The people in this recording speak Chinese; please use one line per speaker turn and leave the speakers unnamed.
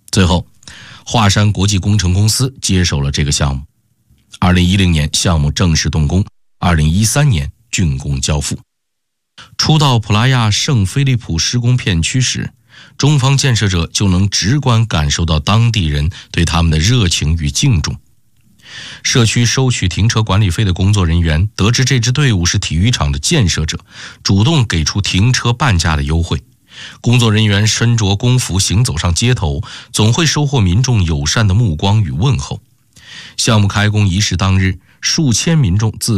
最后，华山国际工程公司接手了这个项目。2010年项目正式动工，2013年竣工交付。初到普拉亚圣菲利普施工片区时，中方建设者就能直观感受到当地人对他们的热情与敬重。社区收取停车管理费的工作人员得知这支队伍是体育场的建设者，主动给出停车半价的优惠。工作人员身着工服行走上街头，总会收获民众友善的目光与问候。项目开工仪式当日，数千民众自